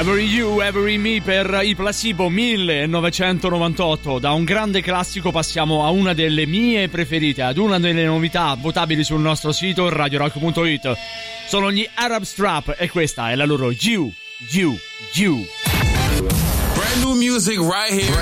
Every You, Every Me per i Placebo 1998. Da un grande classico passiamo a una delle mie preferite, ad una delle novità votabili sul nostro sito radiorock.it. Sono gli Arab Strap e questa è la loro You. Brand new music right here.